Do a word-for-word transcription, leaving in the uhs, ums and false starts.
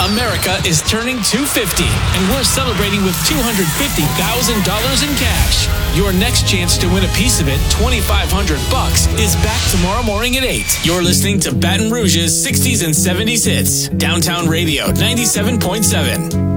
America is turning two hundred fifty, and we're celebrating with two hundred fifty thousand dollars in cash. Your next chance to win a piece of it, twenty-five hundred bucks, is back tomorrow morning at eight. You're listening to Baton Rouge's sixties and seventies hits. Downtown Radio ninety-seven point seven.